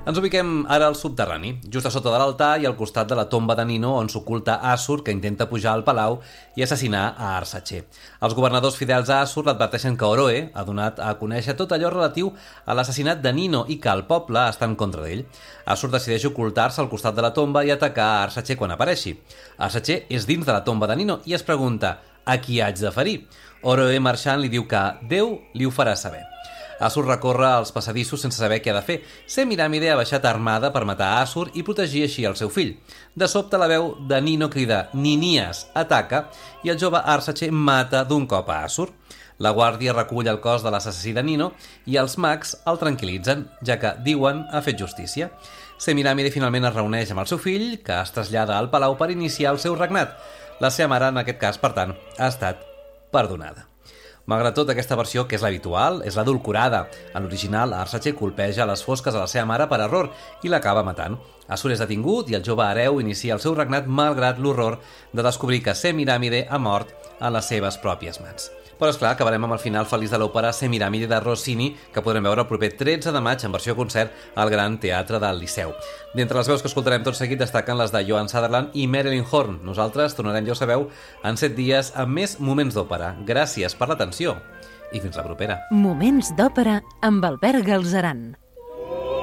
Ens ubiquem ara al subterrani, just a sota de l'altar i al costat de la tomba de Nino on s'oculta Assur, que intenta pujar al palau i assassinar a Arsace. Els governadors fidels a Assur l'adverteixen que Oroe ha donat a conèixer tot allò relatiu a l'assassinat de Nino i que el poble està en contra d'ell. Assur decideix ocultar-se al costat de la tomba i atacar a Arsace quan apareixi. Arsace és dins de la tomba de Nino i es pregunta a qui haig de ferir. Oroe marxant li diu que Déu li ho farà saber. Assur recorre els passadissos sense saber què ha de fer. Semíramide ha baixat armada per matar Assur i protegir així el seu fill. De sobte la veu de Nino crida «Ninias, ataca!» i el jove Arsace mata d'un cop a Assur. La guàrdia recull el cos de l'assassí de Nino i els mags el tranquil·litzen, ja que diuen ha fet justícia. Semíramide finalment es reuneix amb el seu fill, que es trasllada al palau per iniciar el seu regnat. La seva mare, en aquest cas, per tant, ha estat perdonada. Malgrat tot, aquesta versió, que és l'habitual, és l'adulcorada. En l'original, Arsace colpeja les fosques a la seva mare per error i l'acaba matant. Assur és detingut i el jove hereu inicia el seu regnat malgrat l'horror de descobrir que Semíramide ha mort a les seves pròpies mans. Però, esclar, acabarem amb el final feliç de l'òpera Semíramide de Rossini, que podrem veure el proper 13 de maig en versió concert al Gran Teatre del Liceu. D'entre les veus que escoltarem tot seguit destaquen les de Joan Sutherland i Marilyn Horne. Nosaltres tornarem, ja ho sabeu, en 7 dies amb més Moments d'Òpera. Gràcies per l'atenció i fins la propera. Moments d'Òpera amb Albert Galzeran.